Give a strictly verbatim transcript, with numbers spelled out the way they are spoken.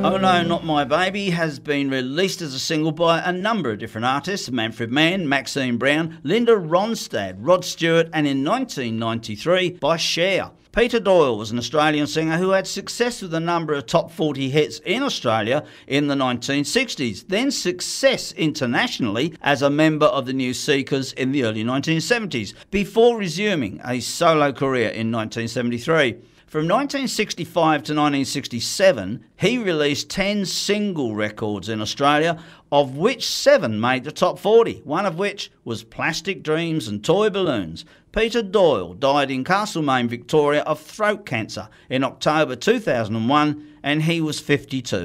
Oh No, Not My Baby has been released as a single by a number of different artists: Manfred Mann, Maxine Brown, Linda Ronstadt, Rod Stewart, and in nineteen ninety-three by Cher. Peter Doyle was an Australian singer who had success with a number of top forty hits in Australia in the nineteen sixties, then success internationally as a member of the New Seekers in the early nineteen seventies, before resuming a solo career in nineteen seventy-three. From nineteen sixty-five to nineteen sixty-seven, he released ten single records in Australia, of which seven made the top forty, one of which was Plastic Dreams and Toy Balloons. Peter Doyle died in Castlemaine, Victoria of throat cancer in October two thousand one, and he was fifty-two.